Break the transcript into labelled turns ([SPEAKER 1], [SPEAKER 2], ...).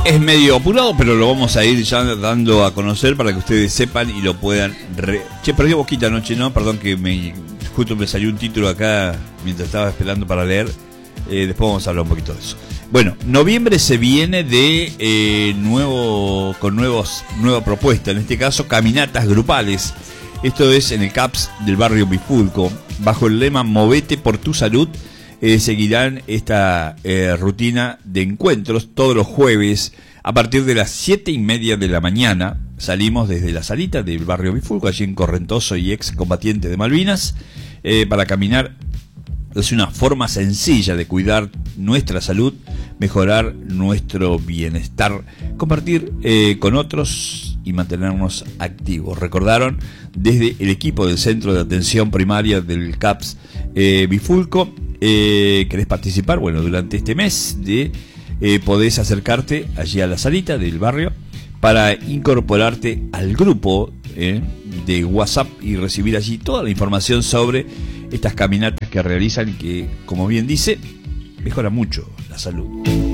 [SPEAKER 1] Es medio apurado, pero lo vamos a ir ya dando a conocer para que ustedes sepan y lo puedan... Che, perdí boquita anoche, ¿no? Perdón que justo me salió un título acá mientras estaba esperando para leer. Después vamos a hablar un poquito de eso. Bueno, noviembre se viene de nueva propuesta, en este caso caminatas grupales. Esto es en el CAPS del barrio Bifulco, bajo el lema Movete por tu salud. Seguirán esta rutina de encuentros todos los jueves a partir de las 7:30 de la mañana. Salimos desde la salita del barrio Bifulco, allí en Correntoso y ex combatiente de Malvinas, para caminar. Es una forma sencilla de cuidar nuestra salud, mejorar nuestro bienestar, compartir con otros y mantenernos activos. Recordaron desde el equipo del Centro de Atención Primaria del CAPS Bifulco. ¿Querés participar? Bueno, durante este mes podés acercarte allí a la salita del barrio para incorporarte al grupo de WhatsApp y recibir allí toda la información sobre estas caminatas que realizan y que, como bien dice, mejora mucho la salud.